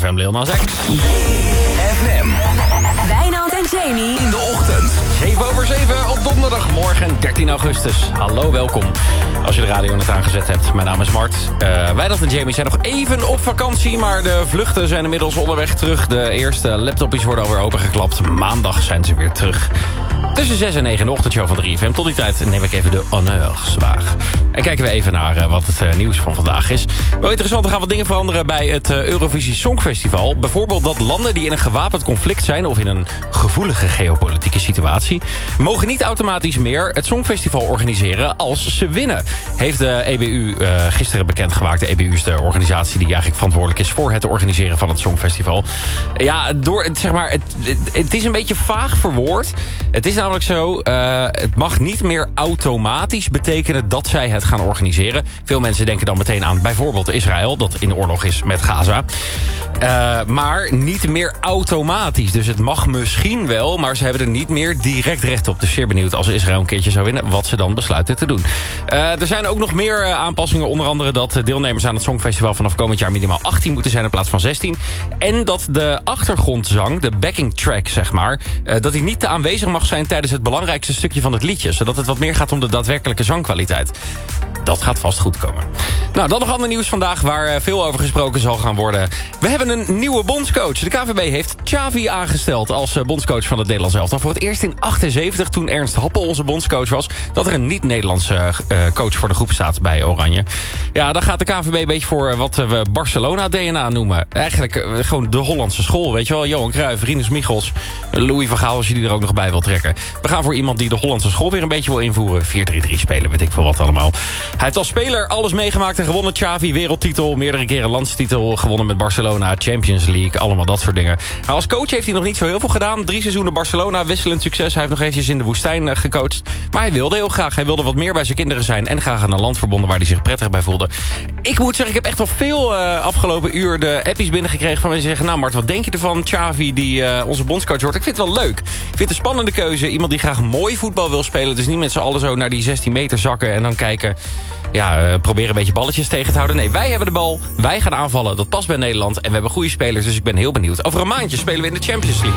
3FM, Lil Nas X. 3FM. Wijnand en Jamie. In de ochtend. 7:07 op donderdagmorgen 13 augustus. Hallo, welkom. Als je de radio net aangezet hebt. Mijn naam is Mart. Wijnand en Jamie zijn nog even op vakantie, maar de vluchten zijn inmiddels onderweg terug. De eerste laptopjes worden alweer opengeklapt. Maandag zijn ze weer terug. Tussen 6 en 9 de ochtendshow van 3FM. Tot die tijd neem ik even de honneurs waar. En kijken we even naar wat het nieuws van vandaag is. Wel interessant, er gaan wat dingen veranderen bij het Eurovisie Songfestival. Bijvoorbeeld dat landen die in een gewapend conflict zijn of in een gevoelige geopolitieke situatie mogen niet automatisch meer het Songfestival organiseren als ze winnen. Heeft de EBU gisteren bekendgemaakt. De EBU is de organisatie die eigenlijk verantwoordelijk is voor het organiseren van het Songfestival. Ja, het is een beetje vaag verwoord. Het is namelijk zo, het mag niet meer automatisch betekenen dat zij het gaan organiseren. Veel mensen denken dan meteen aan bijvoorbeeld Israël, dat in oorlog is met Gaza. Maar niet meer automatisch. Dus het mag misschien wel, maar ze hebben er niet meer direct recht op. Dus zeer benieuwd als Israël een keertje zou winnen, wat ze dan besluiten te doen. Er zijn ook nog meer aanpassingen. Onder andere dat deelnemers aan het Songfestival vanaf komend jaar minimaal 18 moeten zijn in plaats van 16. En dat de achtergrondzang, de backing track zeg maar, dat die niet te aanwezig mag zijn tijdens het belangrijkste stukje van het liedje. Zodat het wat meer gaat om de daadwerkelijke zangkwaliteit. Dat gaat vast goed komen. Nou, dan nog ander nieuws vandaag waar veel over gesproken zal gaan worden. We hebben een nieuwe bondscoach. De KNVB heeft Xavi aangesteld als bondscoach van het Nederlands elftal. Voor het eerst in 78, toen Ernst Happel onze bondscoach was, dat er een niet-Nederlandse coach voor de groep staat bij Oranje. Ja, dan gaat de KNVB een beetje voor wat we Barcelona-DNA noemen. Eigenlijk gewoon de Hollandse school, weet je wel. Johan Cruijff, Rinus Michels, Louis van Gaal, als je die er ook nog bij wil trekken. We gaan voor iemand die de Hollandse school weer een beetje wil invoeren. 4-3-3 spelen, weet ik veel wat allemaal. Hij heeft als speler alles meegemaakt en gewonnen. Xavi, wereldtitel, meerdere keren landstitel gewonnen met Barcelona, Champions League, allemaal dat soort dingen. Nou, als coach heeft hij nog niet zo heel veel gedaan. 3 seizoenen Barcelona, wisselend succes. Hij heeft nog eventjes in de woestijn gecoacht. Maar hij wilde heel graag. Hij wilde wat meer bij zijn kinderen zijn en graag aan een land verbonden waar hij zich prettig bij voelde. Ik moet zeggen, ik heb echt wel veel afgelopen uur de appies binnengekregen van mensen die zeggen, nou Mart, wat denk je ervan? Xavi die onze bondscoach wordt. Ik vind het wel leuk. Ik vind het een spannende keuze. Iemand die graag mooi voetbal wil spelen. Dus niet met z'n allen zo naar die 16 meter zakken en dan kijken, proberen een beetje balletjes tegen te houden. Nee, wij hebben de bal. Wij gaan aanvallen. Dat past bij Nederland. En we hebben goede spelers, dus ik ben heel benieuwd. Over een maandje spelen we in de Champions League.